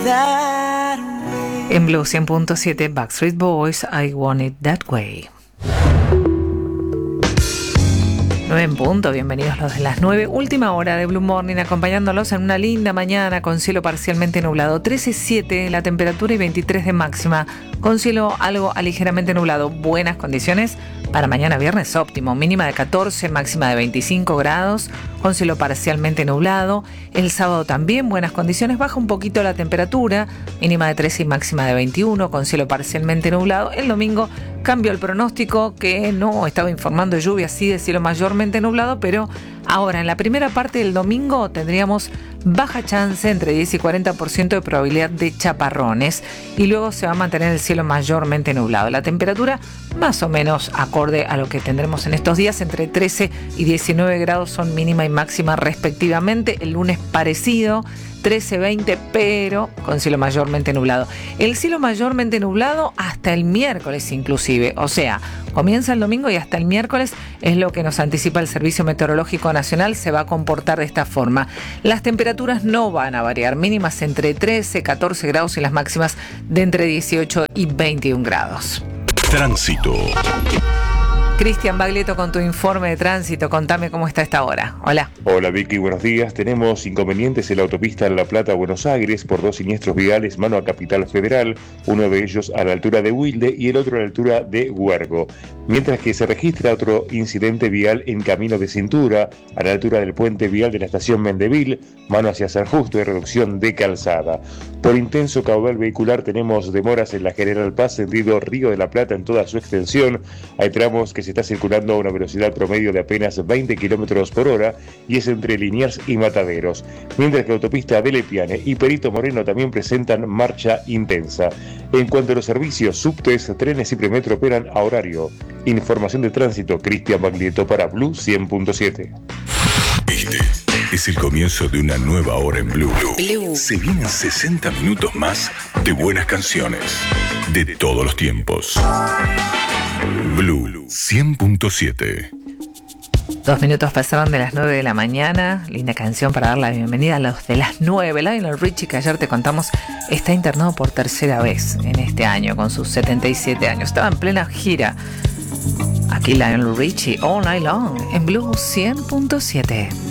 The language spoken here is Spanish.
that way. En Blue 100.7, Backstreet Boys, I Want It That Way. 9 en punto, bienvenidos los de las 9, última hora de Blue Morning, acompañándolos en una linda mañana con cielo parcialmente nublado, 13.7 la temperatura y 23 de máxima, con cielo algo ligeramente nublado, buenas condiciones para mañana viernes óptimo, mínima de 14, máxima de 25 grados, con cielo parcialmente nublado, el sábado también buenas condiciones, baja un poquito la temperatura, mínima de 13 y máxima de 21, con cielo parcialmente nublado, el domingo cambio el pronóstico que no estaba informando de lluvia, sí de cielo mayormente nublado, pero ahora en la primera parte del domingo tendríamos baja chance entre 10 y 40% de probabilidad de chaparrones y luego se va a mantener el cielo mayormente nublado. La temperatura más o menos acorde a lo que tendremos en estos días, entre 13 y 19 grados son mínima y máxima respectivamente, el lunes parecido, 13-20, pero con cielo mayormente nublado. El cielo mayormente nublado hasta el miércoles inclusive, o sea, comienza el domingo y hasta el miércoles es lo que nos anticipa el Servicio Meteorológico Nacional, se va a comportar de esta forma. Las temperaturas no van a variar, mínimas entre 13, 14 grados y las máximas de entre 18 y 21 grados. Tránsito. Cristian Baglietto con tu informe de tránsito, contame cómo está esta hora. Hola. Hola Vicky, buenos días. Tenemos inconvenientes en la autopista La Plata-Buenos Aires por dos siniestros viales mano a Capital Federal, uno de ellos a la altura de Wilde y el otro a la altura de Huergo. Mientras que se registra otro incidente vial en Camino de Cintura, a la altura del puente vial de la estación Mendeville, mano hacia San Justo y reducción de calzada. Por intenso caudal vehicular tenemos demoras en la General Paz, sentido Río de la Plata en toda su extensión. Hay tramos que se está circulando a una velocidad promedio de apenas 20 km por hora y es entre Liniers y Mataderos, mientras que la autopista de Lepiane y Perito Moreno también presentan marcha intensa. En cuanto a los servicios, subtes, trenes y premetro operan a horario. Información de tránsito, Cristian Baglietto para Blue 100.7. Este es el comienzo de una nueva hora en Blue. Se vienen 60 minutos más de buenas canciones de todos los tiempos. Blue 100.7. 2 minutos pasaron de las 9 de la mañana. Linda canción para dar la bienvenida a los de las 9. Lionel Richie, que ayer te contamos, está internado por tercera vez en este año con sus 77 años. Estaba en plena gira. Aquí Lionel Richie, All Night Long, en Blue 100.7.